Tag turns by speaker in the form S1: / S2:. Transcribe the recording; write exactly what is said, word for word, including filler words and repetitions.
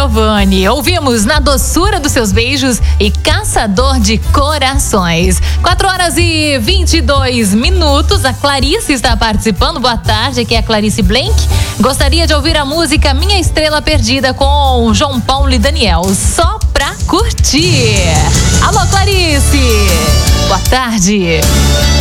S1: Giovanni. Ouvimos Na Doçura dos Seus Beijos e Caçador de Corações. quatro horas e vinte e dois minutos. A Clarice está participando. Boa tarde, aqui é a Clarice Blank. Gostaria de ouvir a música Minha Estrela Perdida com João Paulo e Daniel. Só pra curtir. Alô, Clarice. Boa tarde.